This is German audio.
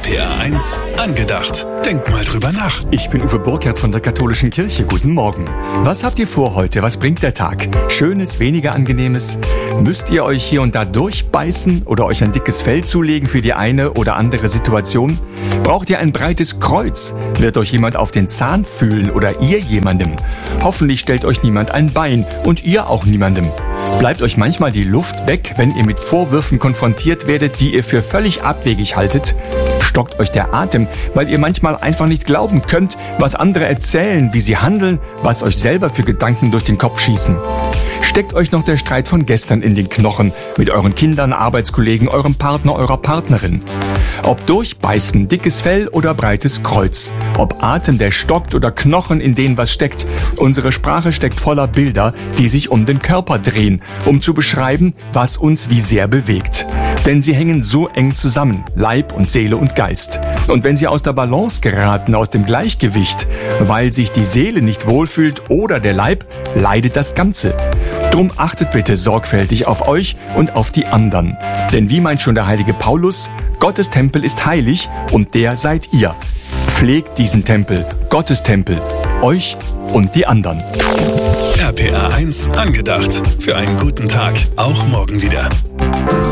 RPR 1 angedacht. Denkt mal drüber nach. Ich bin Uwe Burkhardt von der Katholischen Kirche. Guten Morgen. Was habt ihr vor heute? Was bringt der Tag? Schönes, weniger Angenehmes? Müsst ihr euch hier und da durchbeißen oder euch ein dickes Fell zulegen für die eine oder andere Situation? Braucht ihr ein breites Kreuz? Wird euch jemand auf den Zahn fühlen oder ihr jemandem? Hoffentlich stellt euch niemand ein Bein und ihr auch niemandem. Bleibt euch manchmal die Luft weg, wenn ihr mit Vorwürfen konfrontiert werdet, die ihr für völlig abwegig haltet? Stockt euch der Atem, weil ihr manchmal einfach nicht glauben könnt, was andere erzählen, wie sie handeln, was euch selber für Gedanken durch den Kopf schießen? Steckt euch noch der Streit von gestern in den Knochen mit euren Kindern, Arbeitskollegen, eurem Partner, eurer Partnerin? Ob durchbeißen, dickes Fell oder breites Kreuz, ob Atem, der stockt oder Knochen, in denen was steckt, unsere Sprache steckt voller Bilder, die sich um den Körper drehen, um zu beschreiben, was uns wie sehr bewegt. Denn sie hängen so eng zusammen, Leib und Seele und Geist. Und wenn sie aus der Balance geraten, aus dem Gleichgewicht, weil sich die Seele nicht wohlfühlt oder der Leib, leidet das Ganze. Drum achtet bitte sorgfältig auf euch und auf die anderen. Denn wie meint schon der heilige Paulus, Gottes Tempel ist heilig und der seid ihr. Pflegt diesen Tempel, Gottes Tempel, euch und die anderen. RPR 1 angedacht. Für einen guten Tag, auch morgen wieder.